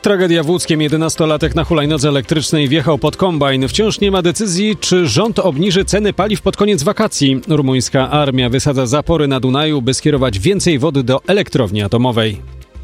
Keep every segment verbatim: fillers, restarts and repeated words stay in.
Tragedia w Łódzkiem. jedenastolatek na hulajnodze elektrycznej wjechał pod kombajn. Wciąż nie ma decyzji, czy rząd obniży ceny paliw pod koniec wakacji. Rumuńska armia wysadza zapory na Dunaju, by skierować więcej wody do elektrowni atomowej.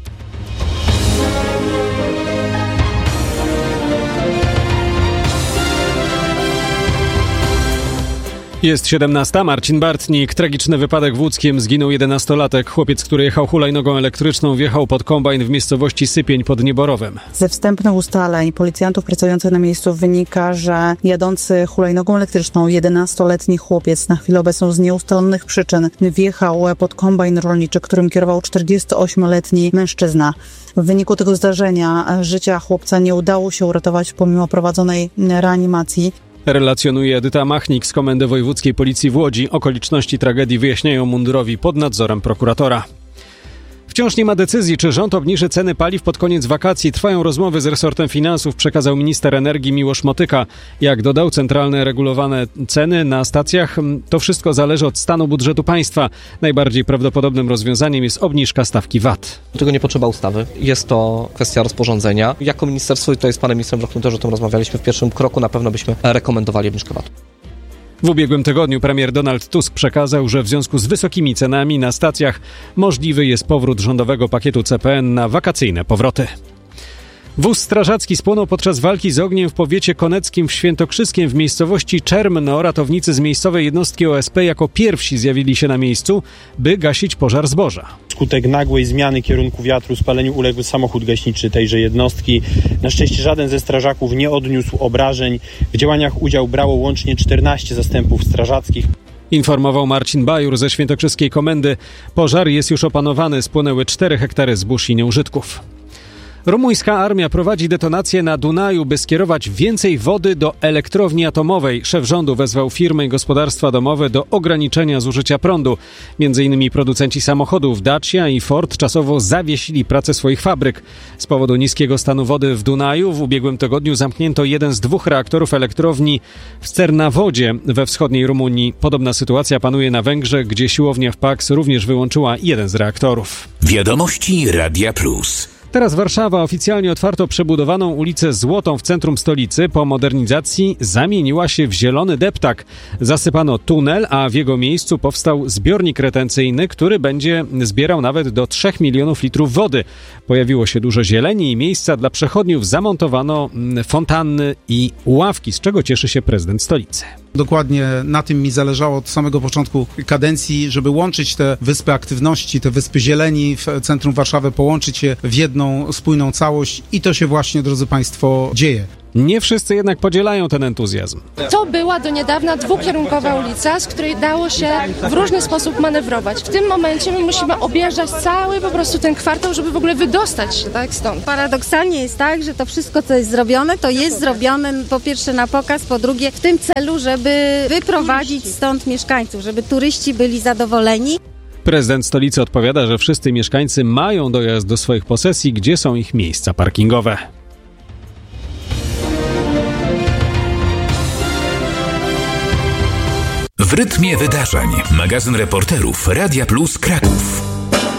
Jest siedemnasta. Marcin Bartnik. Tragiczny wypadek w Łódzkiem. Zginął jedenastolatek. Chłopiec, który jechał hulajnogą elektryczną, wjechał pod kombajn w miejscowości Sypień pod Nieborowem. Ze wstępnych ustaleń policjantów pracujących na miejscu wynika, że jadący hulajnogą elektryczną jedenastoletni chłopiec na chwilę obecną z nieustalonych przyczyn wjechał pod kombajn rolniczy, którym kierował czterdziestoośmioletni mężczyzna. W wyniku tego zdarzenia życia chłopca nie udało się uratować pomimo prowadzonej reanimacji. Relacjonuje Edyta Machnik z Komendy Wojewódzkiej Policji w Łodzi. Okoliczności tragedii wyjaśniają mundurowi pod nadzorem prokuratora. Wciąż nie ma decyzji, czy rząd obniży ceny paliw pod koniec wakacji. Trwają rozmowy z resortem finansów, przekazał minister energii Miłosz Motyka. Jak dodał, centralne regulowane ceny na stacjach to wszystko zależy od stanu budżetu państwa. Najbardziej prawdopodobnym rozwiązaniem jest obniżka stawki V A T. Do tego nie potrzeba ustawy. Jest to kwestia rozporządzenia. Jako ministerstwo, i tutaj z panem ministrem Brzochnym też o tym rozmawialiśmy w pierwszym kroku, na pewno byśmy rekomendowali obniżkę V A T. W ubiegłym tygodniu premier Donald Tusk przekazał, że w związku z wysokimi cenami na stacjach możliwy jest powrót rządowego pakietu C P N na wakacyjne powroty. Wóz strażacki spłonął podczas walki z ogniem w powiecie koneckim w Świętokrzyskiem w miejscowości Czermno. Ratownicy z miejscowej jednostki O S P jako pierwsi zjawili się na miejscu, by gasić pożar zboża. Wskutek nagłej zmiany kierunku wiatru spaleniu uległ samochód gaśniczy tejże jednostki. Na szczęście żaden ze strażaków nie odniósł obrażeń. W działaniach udział brało łącznie czternaście zastępów strażackich. Informował Marcin Bajur ze Świętokrzyskiej Komendy. Pożar jest już opanowany, spłonęły cztery hektary zbóż i nieużytków. Rumuńska armia prowadzi detonację na Dunaju, by skierować więcej wody do elektrowni atomowej. Szef rządu wezwał firmy i gospodarstwa domowe do ograniczenia zużycia prądu. Między innymi producenci samochodów Dacia i Ford czasowo zawiesili pracę swoich fabryk. Z powodu niskiego stanu wody w Dunaju w ubiegłym tygodniu zamknięto jeden z dwóch reaktorów elektrowni w Cernawodzie we wschodniej Rumunii. Podobna sytuacja panuje na Węgrzech, gdzie siłownia w Paks również wyłączyła jeden z reaktorów. Wiadomości Radia Plus. Teraz Warszawa. Oficjalnie otwarto przebudowaną ulicę Złotą w centrum stolicy. Po modernizacji zamieniła się w zielony deptak. Zasypano tunel, a w jego miejscu powstał zbiornik retencyjny, który będzie zbierał nawet do trzech milionów litrów wody. Pojawiło się dużo zieleni i miejsca dla przechodniów. Zamontowano fontanny i ławki, z czego cieszy się prezydent stolicy. Dokładnie na tym mi zależało od samego początku kadencji, żeby łączyć te wyspy aktywności, te wyspy zieleni w centrum Warszawy, połączyć je w jedną spójną całość i to się właśnie, drodzy Państwo, dzieje. Nie wszyscy jednak podzielają ten entuzjazm. To była do niedawna dwukierunkowa ulica, z której dało się w różny sposób manewrować. W tym momencie my musimy objeżdżać cały po prostu ten kwartał, żeby w ogóle wydostać się tak stąd. Paradoksalnie jest tak, że to wszystko, co jest zrobione, to jest zrobione po pierwsze na pokaz, po drugie w tym celu, żeby wyprowadzić stąd mieszkańców, żeby turyści byli zadowoleni. Prezydent stolicy odpowiada, że wszyscy mieszkańcy mają dojazd do swoich posesji, gdzie są ich miejsca parkingowe. W rytmie wydarzeń. Magazyn reporterów Radia Plus Kraków.